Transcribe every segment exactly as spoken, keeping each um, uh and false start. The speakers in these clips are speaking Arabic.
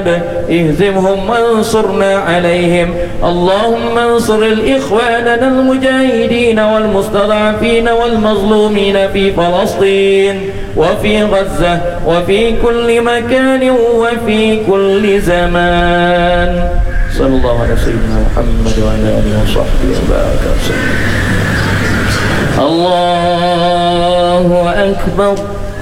اهزمهم وانصرنا عليهم. اللهم انصر الإخواننا المجاهدين والمستضعفين والمظلومين في فلسطين وفي غزة وفي كل مكان وفي كل زمان. صلى الله على سيدنا محمد وعلى آله وصحبه وبارك وسلم. الله أكبر.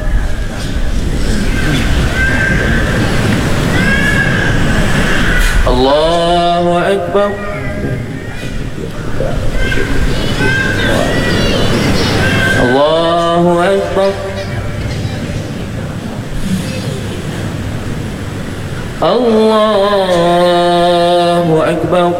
الله أكبر. الله أكبر. الله أكبر.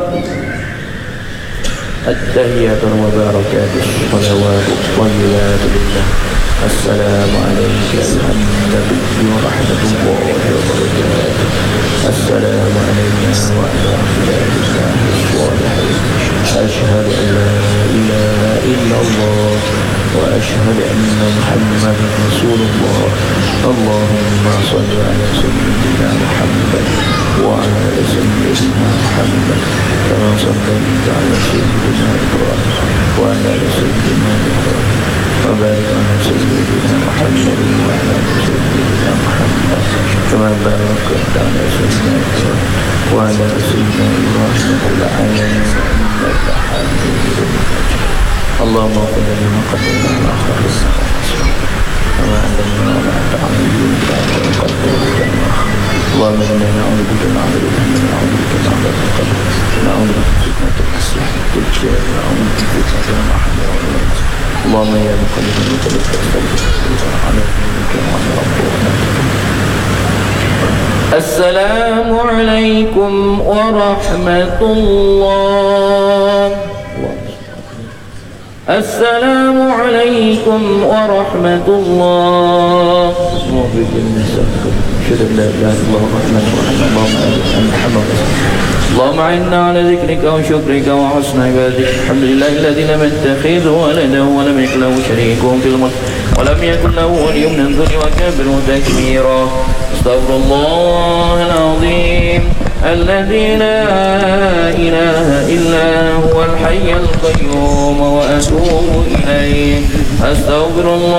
التحيات المباركات الصلوات الطيبات لله. السلام عليك أيها النبي ورحمة الله وبركاته. السلام علينا وعلى عباد الله الصالحين. أشهد أن لا إله إلا الله وأشهد أن محمدا رسول الله. اللهم صل على سيدنا محمد وعلى آل سيدنا محمد كما صليت على سيدنا إبراهيم وعلى آل سيدنا إبراهيم وبارك على سيدنا محمد وعلى آل سيدنا محمد كما باركت على سيدنا إبراهيم وعلى آل سيدنا إبراهيم في العالمين إنك حميد مجيد. اللهم اغفر لنا ما قدمنا وما أخرنا وما علمنا وما تعلمنا وما قدمنا. اللهم إنا نعوذ بك من عذاب جهنم ونعوذ بك من عذاب القبر ونعوذ بك من فتنة المسيح الدجال ونعوذ بك من فتنة المحيا والممات. اللهم يا مقلب المقلب فاستغفر على دينك وعلى ربنا. السلام عليكم ورحمة الله. السلام عليكم ورحمة الله. أشهد أن لا إله إلا الله الرحمن الرحيم. اللهم أن محمد اللهم أعنا على ذكرك وشكرك وحسن عبادتك. الحمد لله الذي لم يتخذ ولدا ولم يكن له شريك في الملك ولم يكن له ولي من الذل وكبره تكبيرا. استغفر الله العظيم الذي لا إله إلا هو الحي القيوم وأتوب إليه. أستغفر الله